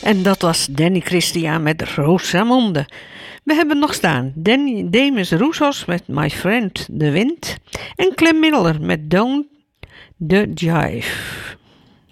En dat was Danny Christian met Rosamonde. We hebben nog staan Demis Roussos met My Friend The Wind en Clem Miller met Don't the Jive.